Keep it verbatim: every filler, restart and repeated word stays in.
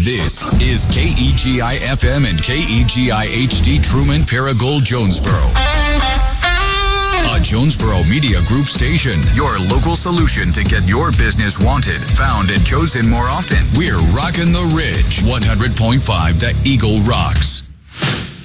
This is K E G I F M and K E G I H D Truman Paragould Jonesboro. A Jonesboro Media Group station. Your local solution to get your business wanted, found, and chosen more often. We're rocking the Ridge. one hundred point five The Eagle Rocks.